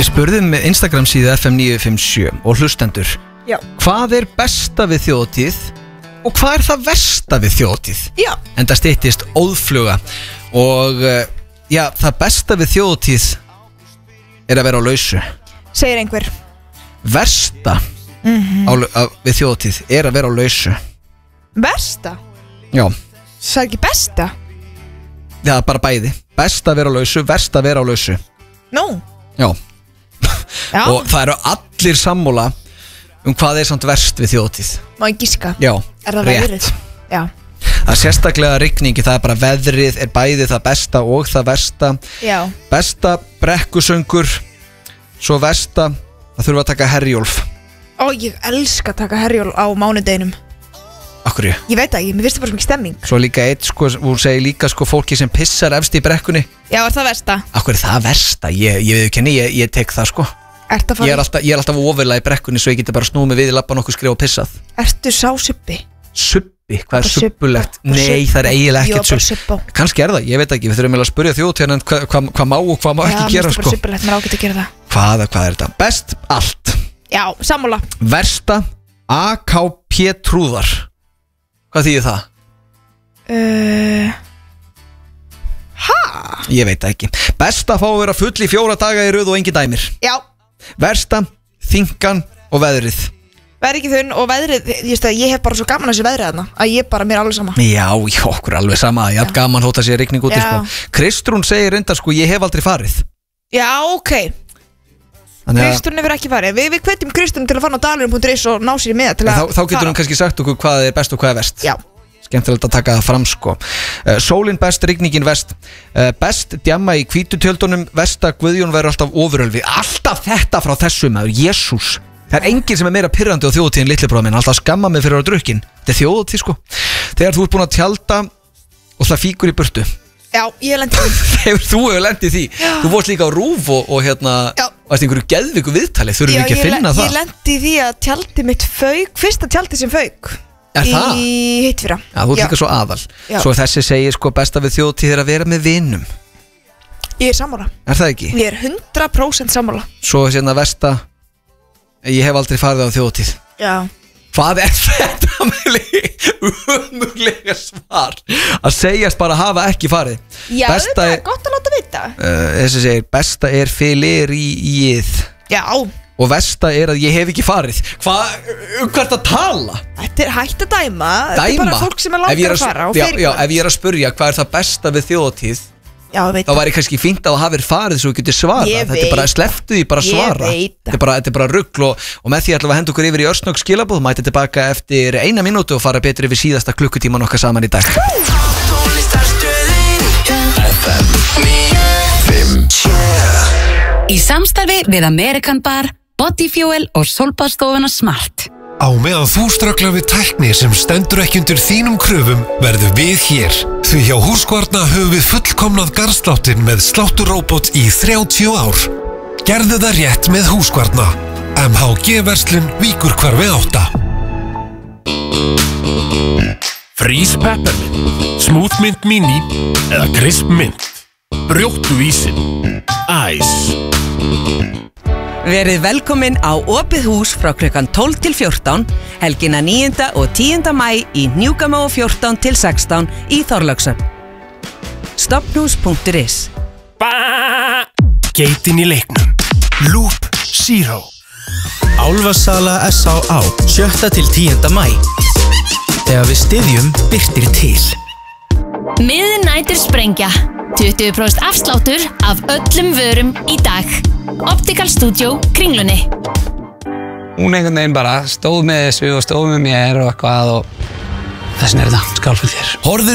Við spurðum Instagram síðu FM957 og hlustendur. Já. Hvað er besta við þjóðhátíð og hvað er það versta við þjóðhátíð? Já. En það styttist óðfluga. Og já, það besta við þjóðhátíð er að vera á lausu. Segir einhver. Versta við þjóðhátíð er að vera á lausu. Versta? Já. Það er ekki besta? Já, bara bæði. Besta að vera á lausu, versta að vera á lausu. Nú? Já. Já. Og það eru allir sammála hvað er samt verst við þjóðhátíð. Má ég giska? Já, Er það veðrið? Já. Það er sérstaklega rigningi, það er bara veðrið er bæði það besta og það versta. Já. Besta brekkusöngur, svo versta að þurfa að taka Herjólf. Ó, ég elska að taka Herjólf á mánudeginum. Akkurju? Ég veit ekki, mér finnst það bara svo mikið stemming. Svo líka eitt, sko, hún segir líka sko fólki sem pissar efst í brekkunni. Já, er það versta? Akkur er það versta? Ég tek það sko. Ég er alltaf ofurlega í brekkunni svo ég geti bara snúið mig við í labban okkur skrifa og pissað. Ertu sá subbi? Subbi? Hvað er subbulegt? Nei, það er eiginlega ekkert subb. Kannski er það, ég veit ekki. Við þurfum að spyrja þjóðhátíðarnefnd hvað má og hvað má ekki gera sko. Já, mér finnst það bara subbulegt, mér ágætt að gera það. Hvað er þetta? Best allt. Já, sammála. Versta AKP trúðar. Hvað þýðir það? Ég veit það ekki. Besta að fá að vera full í 4 daga í röð og engin dæmir. Já. Versta, þingan og veðrið. Verð ekki þunn og veðrið, ég hef bara svo gaman að þessi veðrið þarna að ég bara, mér er alveg sama. Já, okkur er alveg sama. Ég haf gaman hótt að sé rigning úti sko. Kristrún segir reyndar sko, ég hef aldrei farið. Já, ok. Kristrún hefur ekki farið. Við hvetjum Kristrún til að fara á dalurum.is og ná sér í miða til að þá getur hún kannski sagt okkur hvað er best og hvað er verst. Já. Skemmtilegt að taka það fram sko. Sólin best, rigningin vest. Best djamma í hvítutjöldunum. Vesta Guðjón verður alltaf ofurölvi. Alltaf þetta frá þessu maður, Jésús. Það er enginn sem er meira pirrandi á þjóðhátíð en litli bróðir minn. Alltaf skamma mig fyrir að drukkin. Þetta er þjóðhátíð sko. Þegar þú ert búin að tjalda og það fíkur í burtu. Já, ég lendi því. Þú hefur lendið því. Já. Þú varst líka á RÚV og hérna varst einhverju geðviku viðtali. Þurfum við ekki að finna það? Ég lendi því að tjaldið mitt fauk. Fyrsta tjaldið sem fauk. Er það? Í Hittfyrra. Já, þú ert líka svo aðal. Já. Svo þessi segir sko besta við þjóðhátíð er að vera með vinum. Ég er sammála. Er það ekki? Ég er 100% sammála. Svo hérna versta, ég hef aldrei farið á þjóðhátíð. Já. Hvað er þetta umurlega svar? Að segjast bara að hafa ekki farið. Já, þetta er gott að láta vita. Þessi segir, besta er fylleríið. Já. Og versta er að ég hef ekki farið. Hvað ert að tala? Þetta er hægt að dæma. Þetta er bara fólk sem er langar að fara. Já, ef ég er að spurja hvað er það besta við þjóðhátíð, þá væri kannski fínt að það hafi farið svo þú getur svarað. Þetta er bara slepptu því bara svara. Þetta er bara rugl og með því ætlum við að henda okkur yfir í örsnögg skilaboð. Mæti tilbaka eftir 1 mínútu og fara betur yfir síðasta klukkutíman okkar saman í dag. Í samstarfi við American Bar, Body Fuel og Solbadstofuna Smart. Á meðan þú strögglar við tækni sem stendur ekki undir þínum kröfum verður við hér. Því hjá Húsqvarna höfum við fullkomnað garðsláttin með slátturróbot í 30 ár. Gerðu það rétt með Húsqvarna. MHG-verslun Víkurhvarfi 8. Frís peppermint, smooth mint mini eða crisp mint. Brjóttu ísinn. Æs. Verið velkomin á opið hús frá klukkan 12 til 14, helgina 9. og 10. mæ í Hnjúkamóa 14 til 16 í Þorlákshöfn. Stopnhús.is. Geitin í leiknum. Loop Zero. Álfasala S.A.A. 7. til 10. mæ. Þegar við styðjum birtir til. Midnighter sprengja. 20% afsláttur af öllum vörum í dag. Optical Studio Kringlunni. Hún einhvern veginn bara stóð með þessu og stóð með mér og eitthvað og þessin er þetta, skál fyrir þér.